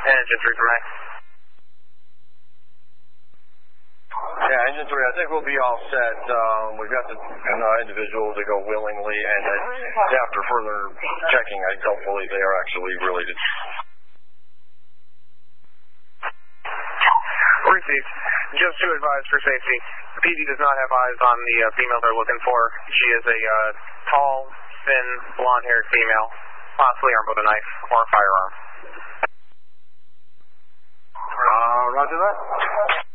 Engine 3 for Max. Yeah, Engine 3, I think we'll be all set. We've got the individual to go willingly, and after further checking, I don't believe they are actually related. Received. Just to advise for safety, PD does not have eyes on the female they're looking for. She is a tall, thin, blonde-haired female, possibly armed with a knife or a firearm. Roger that.